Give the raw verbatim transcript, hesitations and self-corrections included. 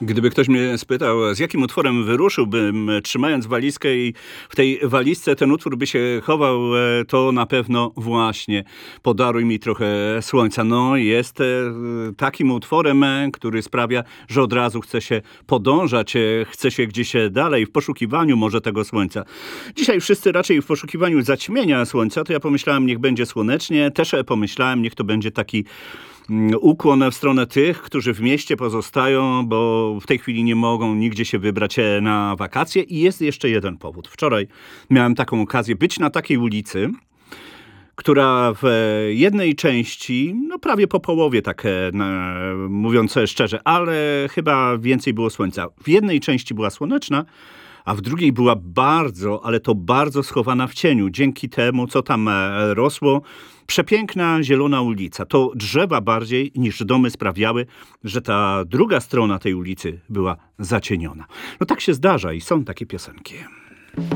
Gdyby ktoś mnie spytał, z jakim utworem wyruszyłbym, trzymając walizkę i w tej walizce ten utwór by się chował, to na pewno właśnie Podaruj mi trochę słońca. No, jest takim utworem, który sprawia, że od razu chce się podążać, chce się gdzieś dalej w poszukiwaniu może tego słońca. Dzisiaj wszyscy raczej w poszukiwaniu zaćmienia słońca, to ja pomyślałem, niech będzie słonecznie. Też pomyślałem, niech to będzie taki ukłon w stronę tych, którzy w mieście pozostają, bo w tej chwili nie mogą nigdzie się wybrać na wakacje. I jest jeszcze jeden powód. Wczoraj miałem taką okazję być na takiej ulicy, która w jednej części, no prawie po połowie, tak no, mówiąc szczerze, ale chyba więcej było słońca. W jednej części była słoneczna, a w drugiej była bardzo, ale to bardzo schowana w cieniu. Dzięki temu, co tam rosło, przepiękna zielona ulica. To drzewa bardziej niż domy sprawiały, że ta druga strona tej ulicy była zacieniona. No tak się zdarza i są takie piosenki.